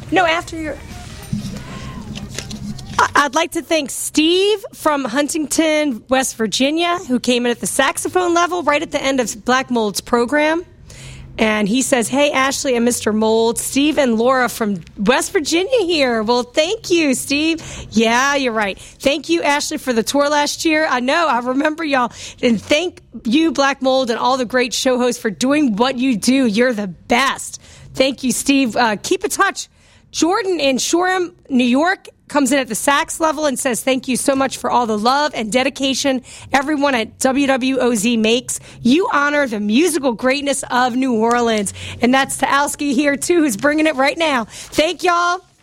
No, after your... I'd like to thank Steve from Huntington, West Virginia, who came in at the saxophone level right at the end of Black Mold's program. And he says, hey, Ashley and Mr. Mold, Steve and Laura from West Virginia here. Well, thank you, Steve. Yeah, you're right. Thank you, Ashley, for the tour last year. I know, I remember y'all. And thank you, Black Mold, and all the great show hosts for doing what you do. You're the best. Thank you, Steve. Keep in touch. Jordan in Shoreham, New York, comes in at the sax level and says, thank you so much for all the love and dedication everyone at WWOZ makes. You honor the musical greatness of New Orleans. And that's Towski here, too, who's bringing it right now. Thank y'all.